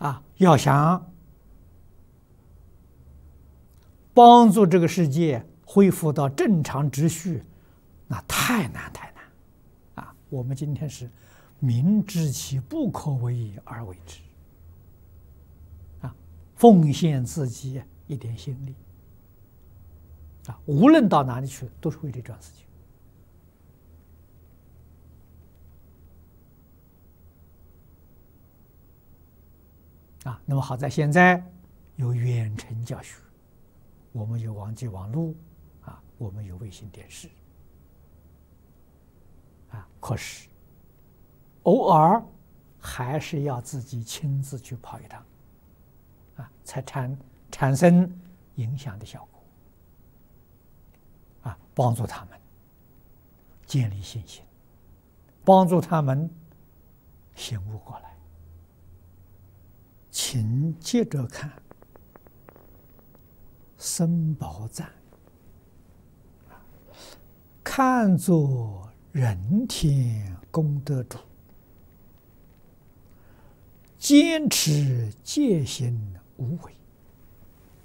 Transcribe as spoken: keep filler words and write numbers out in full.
啊，要想帮助这个世界恢复到正常秩序，那太难太难啊！我们今天是明知其不可为而为之啊，奉献自己一点心力啊，无论到哪里去，都是为了这桩事情啊。那么好在现在有远程教学，我们有网际网络啊，我们有卫星电视啊，可是偶尔还是要自己亲自去跑一趟啊，才产产生影响的效果啊，帮助他们建立信心，帮助他们醒悟过来。请接着看僧宝赞，看作人天功德主，坚持戒心无为，